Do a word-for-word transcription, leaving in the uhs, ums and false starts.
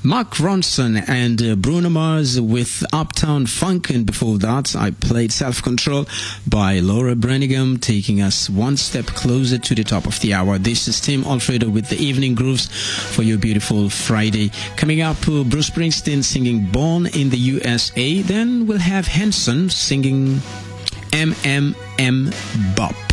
Mark Ronson and uh, Bruno Mars with Uptown Funk, and before that I played Self-Control by Laura Branigan, taking us one step closer to the top of the hour. This is Tim Alfredo with the Evening Grooves for your beautiful Friday. Coming up, uh, Bruce Springsteen singing Born in the U S A. Then we'll have Henson singing M M M Bop.